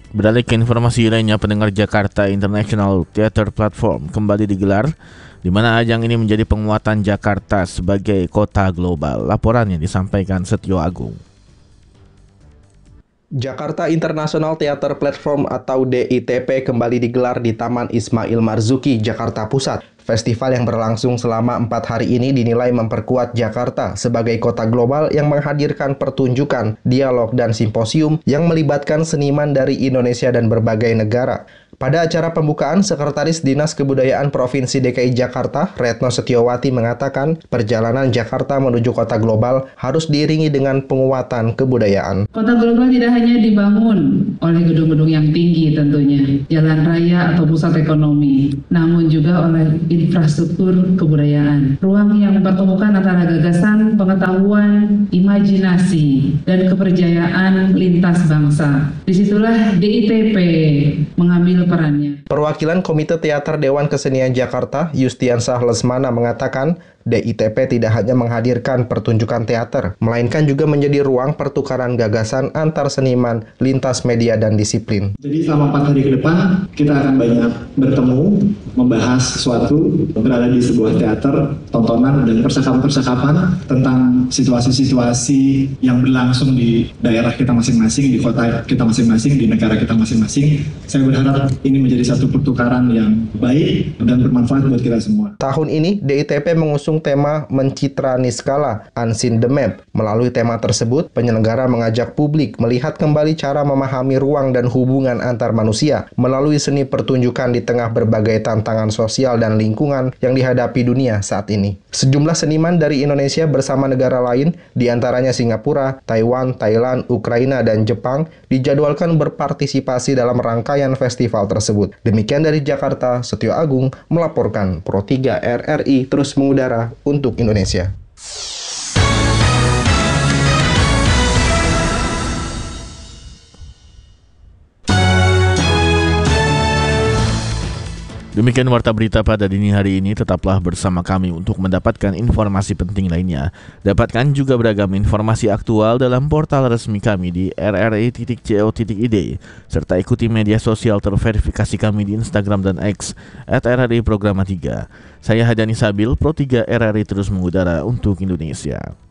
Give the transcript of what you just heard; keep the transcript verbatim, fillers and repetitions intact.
Beralih ke informasi lainnya, pendengar, Jakarta International Theatre Platform kembali digelar, di mana ajang ini menjadi penguatan Jakarta sebagai kota global. Laporannya disampaikan Setio Agung. Jakarta International Theatre Platform atau D I T P kembali digelar di Taman Ismail Marzuki, Jakarta Pusat. Festival yang berlangsung selama empat hari ini dinilai memperkuat Jakarta sebagai kota global yang menghadirkan pertunjukan, dialog, dan simposium yang melibatkan seniman dari Indonesia dan berbagai negara. Pada acara pembukaan, Sekretaris Dinas Kebudayaan Provinsi D K I Jakarta, Retno Setiowati, mengatakan perjalanan Jakarta menuju kota global harus diiringi dengan penguatan kebudayaan. Kota global tidak hanya dibangun oleh gedung-gedung yang tinggi tentunya, jalan raya atau pusat ekonomi, namun juga oleh infrastruktur kebudayaan. Ruang yang mempertemukan antara gagasan, pengetahuan, imajinasi, dan kepercayaan lintas bangsa. Disitulah D I T P mengambil perannya. Perwakilan Komite Teater Dewan Kesenian Jakarta, Yustiansah Lesmana, mengatakan D I T P tidak hanya menghadirkan pertunjukan teater, melainkan juga menjadi ruang pertukaran gagasan antar seniman, lintas media, dan disiplin. Jadi selama empat hari ke depan, kita akan banyak bertemu, membahas sesuatu, berada di sebuah teater, tontonan, dan percakapan-percakapan tentang situasi-situasi yang berlangsung di daerah kita masing-masing, di kota kita masing-masing, di negara kita masing-masing. Saya berharap ini menjadi satu pertukaran yang baik dan bermanfaat buat kita semua. Tahun ini, D I T P mengusung tema Mencitra Niskala, Unseen the Map. Melalui tema tersebut, penyelenggara mengajak publik melihat kembali cara memahami ruang dan hubungan antar manusia melalui seni pertunjukan di tengah berbagai tantangan sosial dan lingkungan yang dihadapi dunia saat ini. Sejumlah seniman dari Indonesia bersama negara lain, diantaranya Singapura, Taiwan, Thailand, Ukraina, dan Jepang, dijadwalkan berpartisipasi dalam rangkaian festival tersebut. Demikian dari Jakarta, Setio Agung melaporkan. Pro tiga R R I terus mengudara untuk Indonesia. Demikian warta berita pada dini hari ini. Tetaplah bersama kami untuk mendapatkan informasi penting lainnya. Dapatkan juga beragam informasi aktual dalam portal resmi kami di r r i titik co titik i d, serta ikuti media sosial terverifikasi kami di Instagram dan X at r r i programa tiga. Saya Hadani Sabil, Pro tiga R R I terus mengudara untuk Indonesia.